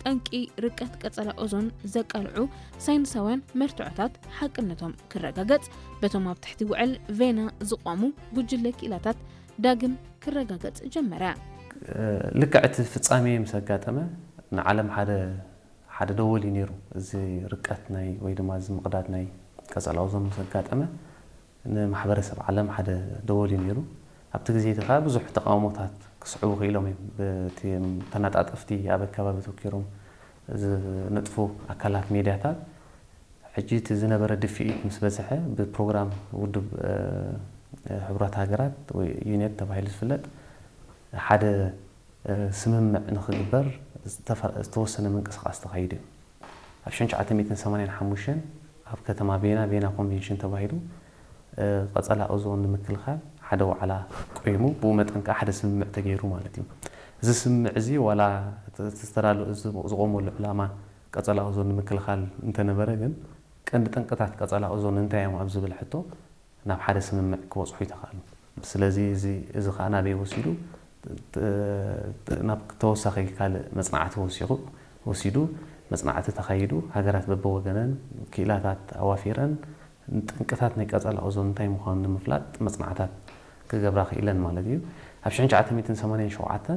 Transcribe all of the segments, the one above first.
ጠንቂ ርቀት ቀጸላ ኦዞን ዘቃልዑ ሳይንሳውያን መርትዖታት ሓቅነቶም ክረጋገጽ በቶም ኣብ ትሕቲ ውዕል ቬና ዝቋሙ ጉጅለ ክኢላታት ዳግም ክረጋገጽ ጀመረ ልክዕቲ ፍጻሜ ምስ ኣጋጠመ ንዓለም ሓደ ደወል ነይሩ እዚ ርቀት ናይ ወይ ድማ እዚ ምቕዳድ ናይ ቀጸላ ኦዞን ምስ ኣጋጠመ ንማሕበረሰብ ዓለም ሓደ ደወል ነይሩ ኣብቲ ግዜ ተኻ ብዙሕ ተቃውሞታት ክስዕቡ ክኢሎም በቲ ተናጣጥፍቲ ኣብ ከባቢ ተኪሮም ዝነጥፉ ኣካላት ሚድያታት ሕጂ እቲ ዝነበረ ድፊኢት ምስ በዝሐ ብፕሮግራም ውድብ ሕብራት ሃገራት ወይ ዩኔት ተባሂሉ ዝፍለጥ ሓደ ስምምዕ ንኽግበር ዝተወሰነ ምንቅስቓስ ተኻይዱ ኣብ 1985 ኣብ ከተማ ቬና ኮንቬንሽን ተባሂሉ ቀጸላ ኦዞን ንምክልኻል ሓደ ዋዕላ ቆይሙ ብመጠን ሓደ ስምምዕ ተገይሩ ማለት እዩ እዚ ስምምዕ እዚ ዋላ ተስተዳሉ ዝቆመሉ ዕላማ ቀጸላ ኦዞን ንምክልኻል እንተነበረ ግን ቀንዲ ጠንቅታት ቀጸላ ኦዞን እንታይ እዮም ኣብ ዝብል ሕቶ ናብ ሓደ ስምምዕ ክወጽሑ ይተኻሉ ስለዚ እዚ ከዓ ናበይ ወሲዱ ናብ ተወሳኺ ካልእ መጽናዕቲ ወሲዱ መጽናዕቲ ተኻይዱ ሃገራት በበወገነን ክኢላታት ኣዋፊረን ጠንቅታት ናይ ቀጸላ ኦዞን እንታይ ምዃኑ ንምፍላጥ መጽናዕታት ክገብራ ክኢለን ማለት እዩ ኣብ 1987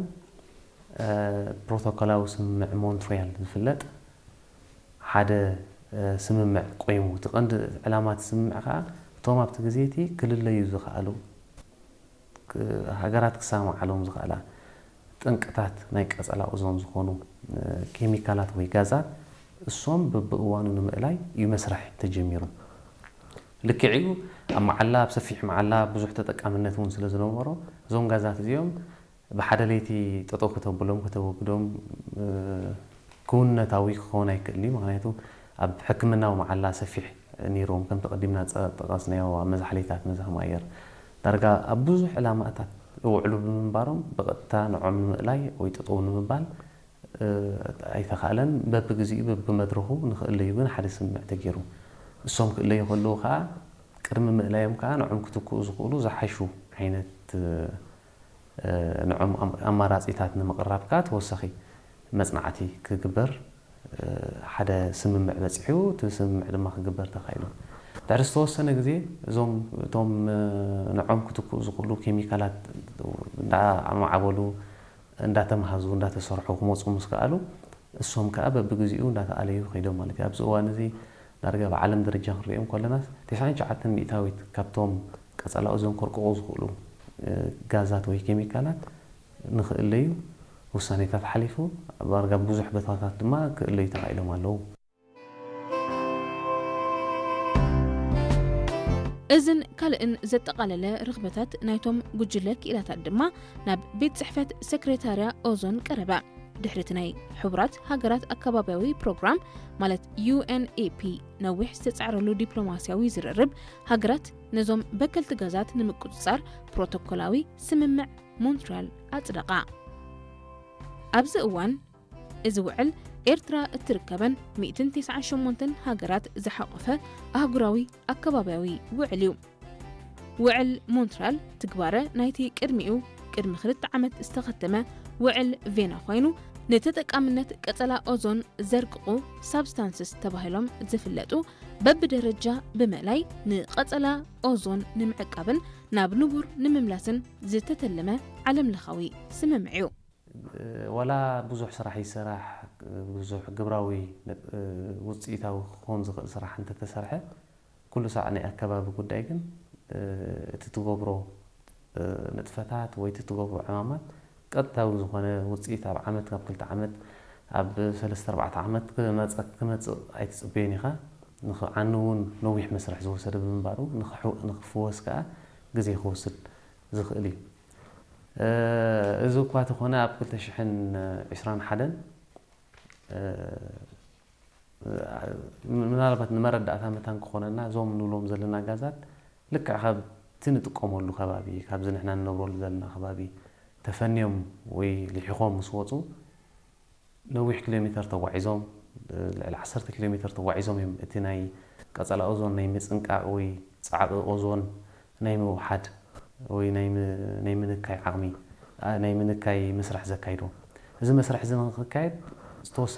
ፕሮቶኮላዊ ስምምዕ ሞንትሪያል ዝፍለጥ ሓደ ስምምዕ ቆይሙ እቲ ቀንዲ ዕላማት ስምምዕ ከዓ እቶም ኣብቲ ግዜቲ ክልለዩ ዝኽኣሉ ሃገራት ክሰማዓሎም ዝኽእላ ጠንቅታት ናይ ቀጸላ ኦዞን ዝኾኑ ኬሚካላት ወይ ጋዛት እሶም በብእዋኑ ንምእላይ እዩ መስራሕ ተጀሚሩ ልክዕዩ ኣብ መዓላ ኣብ ሰፊሕ መዓላ ብዙሕ ተጠቃምነት እውን ስለ ዝነበሮ እዞም ጋዛት እዚኦም ብሓደ ለይቲ ጠጠው ከተብሎም ከተወግዶም ክውነታዊ ክኾን ኣይክእልኒ ምክንያቱ ኣብ ሕክምናዊ መዓላ ሰፊሕ ነይሮም ከም ተቐዲምና ጠቐስናዮ ኣብ መዛሕለይታት መዛህማ ኣየር ዳርጋ ኣብ ብዙሕ ዕላማታት ይውዕሉ ብምንባሮም ብቐጥታ ንዖም ንምእላይ ወይ ጠጠው ንምባል ኣይተኻእለን በብግዚኡ በብመድረኹ ንኽእለዩ ግን ሓደ ስምምዕ ተገይሩ እሶም ክእለዩ ከለዉ ከዓ ቅድሚ ምእላዮም ከዓ ንዖም ክትክኡ ዝኽእሉ ዝሓሹ ዓይነት ንዖም ኣማራጺታት ንምቕራብ ከዓ ተወሳኺ መጽናዕቲ ክግበር ሓደ ስምምዕ በፂሑ እቲ ስምምዕ ድማ ክግበር ተኻኢሉ ድሕሪ ዝተወሰነ ግዜ እቶም ንዖም ክትክኡ ዝኽእሉ ኬሚካላት እንዳማዕበሉ እንዳተመሃዙ እንዳተሰርሑ ክመፁ ምስ ከኣሉ እሶም ከዓ በብግዚኡ እንዳተኣለዩ ከይዶም ማለት እዩ ኣብዚ እዋን እዚ ዳርጋ ብዓለም ደረጃ ክንሪኦም ከለና 99 ሚእታዊት ካብቶም ቀጸላ ኦዞን ከርቅቑ ዝኽእሉ ጋዛት ወይ ኬሚካላት ንኽእለዩ ውሳኔታት ሓሊፉ ዳርጋ ብዙሕ ቦታታት ድማ ክእለዩ ተኻኢሎም ኣለዉ እዝን ካልእን ዘጠቓለለ ርኽበታት ናይቶም ጉጅለ ክኢላታት ድማ ናብ ቤት ጽሕፈት ሰክሬታርያ ኦዞን ቀረበ ድሕሪት ናይ ሕቡራት ሃገራት ኣከባቢያዊ ፕሮግራም ማለት UNEP ነዊሕ ዝተጻዕረሉ ዲፕሎማስያዊ ዝርርብ ሃገራት ነዞም በከልቲ ጋዛት ንምቁጽጻር ፕሮቶኮላዊ ስምምዕ ሞንትሪያል ኣጽደቓ ኣብዚ እዋን እዚ ውዕል ኤርትራ እትርከበን 198 ሃገራት ዝሓቆፈ ኣህጉራዊ ኣከባቢያዊ ውዕል እዩ ውዕል ሞንትሪያል ትግባረ ናይቲ ቅድሚኡ ቅድሚ 2 ዓመት ዝተኸተመ ውዕል ቬና ኮይኑ ነተጠቃምነት ቀጸላ ኦዞን ዘርቅቑ ሳብስታንስስ ተባሂሎም ዝፍለጡ በብደረጃ ብምእላይ ንቀጸላ ኦዞን ንምዕቃብን ናብ ንቡር ንምምላስን ዝተተለመ ዓለምለኻዊ ስምምዕ እዩ ወላ ብዙሕ ስራሕ ይስራሕ ብዙሕ ግብራዊ ውፅኢታዊ ክኾን ዝኽእል ስራሕ እንተተሰርሐ ኩሉ ሰዕ ናይ ኣከባቢ ጉዳይ ግን እቲ ትገብሮ ንጥፈታት ወይ እቲ ትገብሮ ዕማማት ቀጥታዊ ዝኾነ ውፅኢት ኣብ ዓመት ካብ 2 ዓመት ኣብ 3-4 ዓመት ክመጽእ ኣይትጽበይን ኢኻ ንኽዓኒ እውን ነዊሕ መስርሕ ዝወሰደ ብምንባሩ ንኽፍወስ ከዓ ግዜ ክወስድ ዝኽእል እዩ እዚ እኳ ተኾነ ኣብ 2021 ምናልባት ንመረዳእታ መታን ክኾነና እዞም ንብሎም ዘለና ጋዛት ልክዕ ካብቲ ንጥቀመሉ ከባቢ ካብዚ ንሕና ንነብረሉ ዘለና ከባቢ ተፈንዮም ወይ ልሒኾም ምስ ወፁ ነዊሕ ኪሎሜትር ተጓዒዞም ልዕሊ 10 ኪሎሜትር ተጓዒዞም እዮም እቲ ናይ ቀጸላ ኦዞን ናይ ምጽንቃዕ ወይ ጻዕቂ ኦዞን ናይ ምውሓድ ወይ ናይ ምንካይ ዓቕሚ ናይ ምንካይ መስርሕ ዘካይዶ እዚ መስርሕ እዚ ንክካየድ ዝተወሰነ